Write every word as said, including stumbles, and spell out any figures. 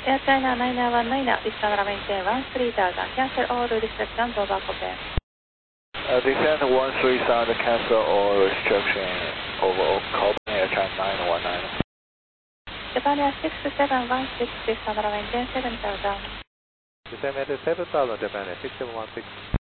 Air China nine one nine, this camera maintain one three thousand, cancel all restrictions over Copen. Uh, descend one three thousand, cancel all restriction over Copen, Air China nine one nine. Japan Air six seven one six, this camera maintain seven thousand. Descend at seven thousand, Japan Air six seven one six.